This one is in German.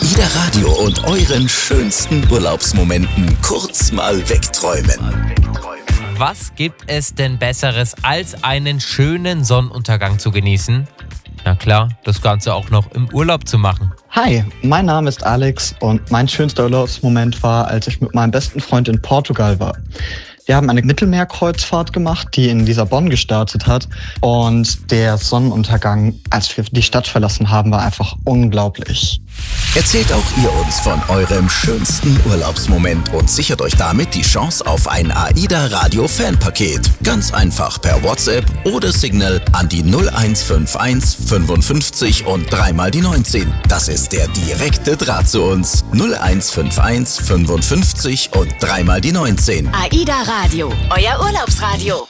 AIDA Radio und euren schönsten Urlaubsmomenten kurz mal wegträumen. Was gibt es denn Besseres, als einen schönen Sonnenuntergang zu genießen? Na klar, das Ganze auch noch im Urlaub zu machen. Hi, mein Name ist Alex und mein schönster Urlaubsmoment war, als ich mit meinem besten Freund in Portugal war. Wir haben eine Mittelmeerkreuzfahrt gemacht, die in Lissabon gestartet hat, und der Sonnenuntergang, als wir die Stadt verlassen haben, war einfach unglaublich. Erzählt auch ihr uns von eurem schönsten Urlaubsmoment und sichert euch damit die Chance auf ein AIDA Radio Fanpaket. Ganz einfach per WhatsApp oder Signal an die 0151 55 und 3 mal die 19. Das ist der direkte Draht zu uns. 0151 55 und 3 mal die 19. AIDA Radio, euer Urlaubsradio.